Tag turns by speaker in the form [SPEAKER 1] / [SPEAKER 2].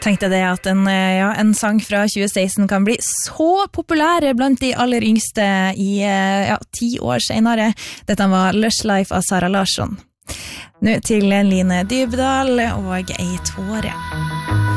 [SPEAKER 1] Tenkte det at en sang fra 2016 kan bli så populær blant de aller yngste i 10 år senere. Dette var Lush Life av Sara Larsson. Nå til Line Dybdahl og Ei tåre.